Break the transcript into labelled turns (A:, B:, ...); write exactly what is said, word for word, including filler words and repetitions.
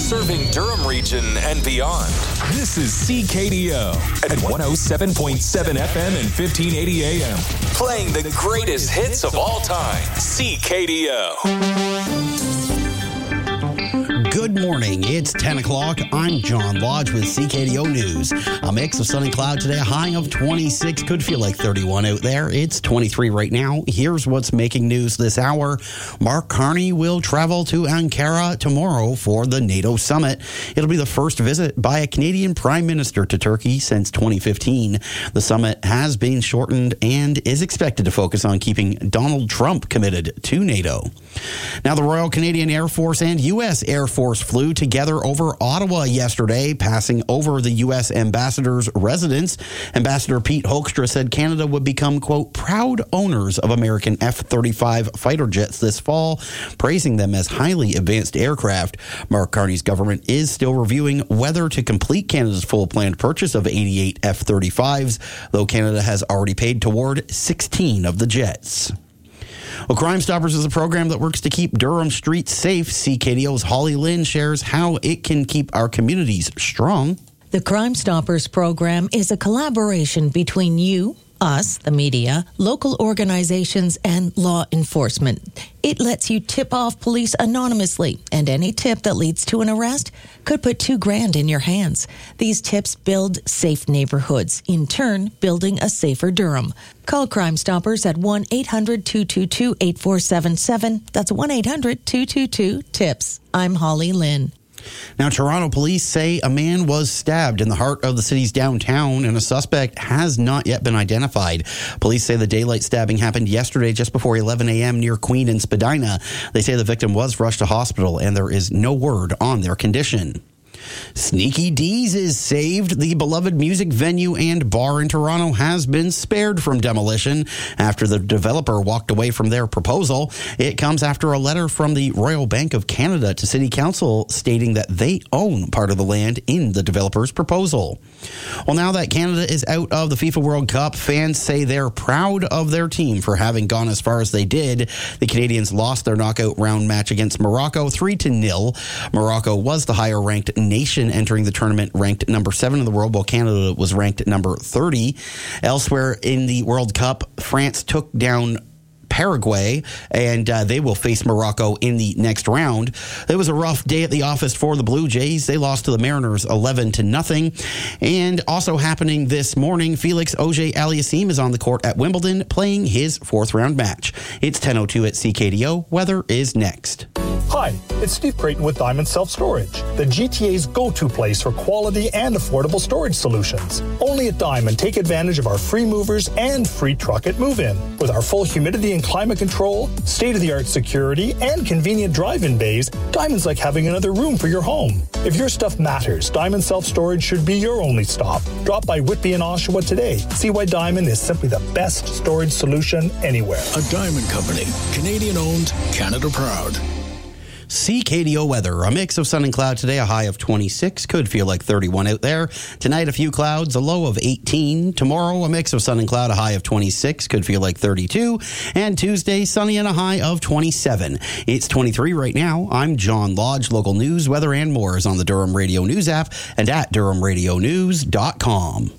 A: serving Durham region and beyond. This is C K D O at one oh seven point seven F M and fifteen eighty A M. Playing the greatest hits of all time. C K D O.
B: Good morning. It's ten o'clock. I'm John Lodge with C K D O News. A mix of sun and cloud today, a high of twenty-six. Could feel like thirty-one out there. It's twenty-three right now. Here's what's making news this hour. Mark Carney will travel to Ankara tomorrow for the NATO summit. It'll be the first visit by a Canadian Prime Minister to Turkey since twenty fifteen. The summit has been shortened and is expected to focus on keeping Donald Trump committed to NATO. Now, the Royal Canadian Air Force and U S Air Force flew together over Ottawa yesterday, passing over the U S ambassador's residence. Ambassador Pete Hoekstra said Canada would become, quote, proud owners of American F thirty-five fighter jets this fall, praising them as highly advanced aircraft. Mark Carney's government is still reviewing whether to complete Canada's full planned purchase of eighty-eight F thirty-fives, though Canada has already paid toward sixteen of the jets. Well, Crime Stoppers is a program that works to keep Durham streets safe. C K D O's Holly Lynn shares how it can keep our communities strong.
C: The Crime Stoppers program is a collaboration between you, us, the media, local organizations, and law enforcement. It lets you tip off police anonymously, and any tip that leads to an arrest could put two grand in your hands. These tips build safe neighborhoods, in turn building a safer Durham. Call Crime Stoppers at one eight hundred two two two eight four seven seven. That's one eight hundred two two two TIPS. I'm Holly Lynn.
B: Now, Toronto police say a man was stabbed in the heart of the city's downtown, and a suspect has not yet been identified. Police say the daylight stabbing happened yesterday just before eleven a.m. near Queen and Spadina. They say the victim was rushed to hospital, and there is no word on their condition. Sneaky Dee's is saved. The beloved music venue and bar in Toronto has been spared from demolition after the developer walked away from their proposal. It comes after a letter from the Royal Bank of Canada to City Council stating that they own part of the land in the developer's proposal. Well, now that Canada is out of the FIFA World Cup, fans say they're proud of their team for having gone as far as they did. The Canadians lost their knockout round match against Morocco three to nil. Morocco was the higher ranked nation entering the tournament, ranked number seven in the world, while Canada was ranked number thirty. Elsewhere in the World Cup, France took down Paraguay, and uh, they will face Morocco in the next round. It was a rough day at the office for the Blue Jays. They lost to the Mariners eleven to nothing. And also happening this morning, Felix Auger-Aliassime is on the court at Wimbledon playing his fourth round match. It's ten oh two at C K D O. Weather is next.
D: Hi, it's Steve Creighton with Diamond Self-Storage, the G T A's go-to place for quality and affordable storage solutions. Only at Diamond, take advantage of our free movers and free truck at move-in. With our full humidity and climate control, state-of-the-art security, and convenient drive-in bays, Diamond's like having another room for your home. If your stuff matters, Diamond Self-Storage should be your only stop. Drop by Whitby and Oshawa today. See why Diamond is simply the best storage solution anywhere.
E: A Diamond Company, Canadian-owned, Canada proud.
B: C K D O weather. A mix of sun and cloud today, a high of twenty-six. Could feel like thirty-one out there. Tonight, a few clouds, a low of eighteen. Tomorrow, a mix of sun and cloud, a high of twenty-six. Could feel like thirty-two. And Tuesday, sunny and a high of twenty-seven. It's twenty-three right now. I'm John Lodge. Local news, weather, and more is on the Durham Radio News app and at durham radio news dot com.